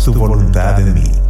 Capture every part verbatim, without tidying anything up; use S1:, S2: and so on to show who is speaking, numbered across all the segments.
S1: tu voluntad en mí.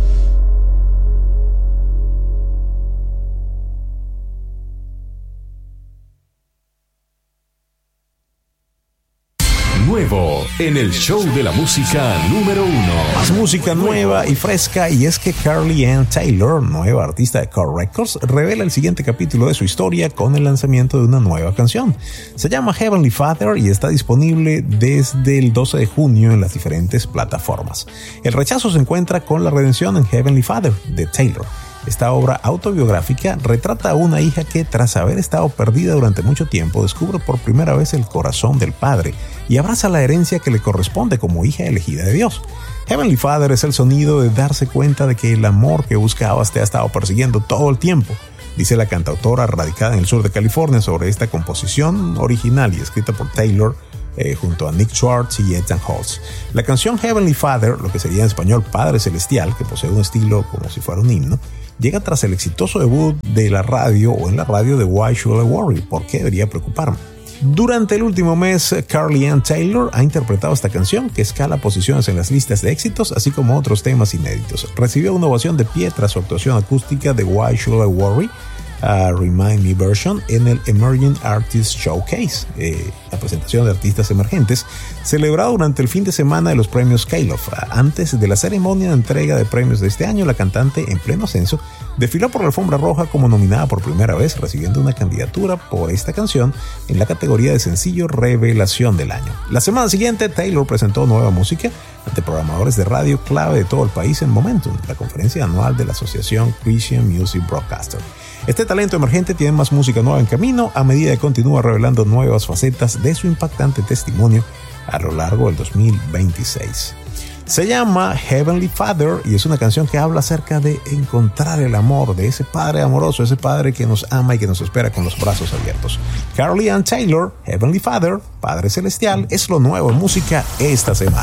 S2: Nuevo en el show de la música número uno.
S1: Más música nueva y fresca, y es que Carly Ann Taylor, nueva artista de Core Records, revela el siguiente capítulo de su historia con el lanzamiento de una nueva canción. Se llama Heavenly Father y está disponible desde el doce de junio en las diferentes plataformas. El rechazo se encuentra con la redención en Heavenly Father de Taylor. Esta obra autobiográfica retrata a una hija que, tras haber estado perdida durante mucho tiempo, descubre por primera vez el corazón del padre y abraza la herencia que le corresponde como hija elegida de Dios. Heavenly Father es el sonido de darse cuenta de que el amor que buscabas te ha estado persiguiendo todo el tiempo, dice la cantautora radicada en el sur de California sobre esta composición original y escrita por Taylor eh, junto a Nick Schwartz y Ethan Holtz. La canción Heavenly Father, lo que sería en español Padre Celestial, que posee un estilo como si fuera un himno, llega tras el exitoso debut de la radio o en la radio de Why Should I Worry? ¿Por qué debería preocuparme? Durante el último mes, Carly Ann Taylor ha interpretado esta canción, que escala posiciones en las listas de éxitos, así como otros temas inéditos. Recibió una ovación de pie tras su actuación acústica de Why Should I Worry? Uh, Remind Me version en el Emerging Artist Showcase, eh, la presentación de artistas emergentes, celebrado durante el fin de semana de los premios K-Love. Antes de la ceremonia de entrega de premios de este año, la cantante, en pleno ascenso, desfiló por la alfombra roja como nominada por primera vez, recibiendo una candidatura por esta canción en la categoría de sencillo Revelación del Año. La semana siguiente, Taylor presentó nueva música ante programadores de radio clave de todo el país en Momentum, la conferencia anual de la Asociación Christian Music Broadcaster. Este talento emergente tiene más música nueva en camino a medida que continúa revelando nuevas facetas de su impactante testimonio a lo largo del dos mil veintiséis. Se llama Heavenly Father y es una canción que habla acerca de encontrar el amor de ese padre amoroso, ese padre que nos ama y que nos espera con los brazos abiertos. Carly Ann Taylor, Heavenly Father, Padre Celestial, es lo nuevo en música esta semana.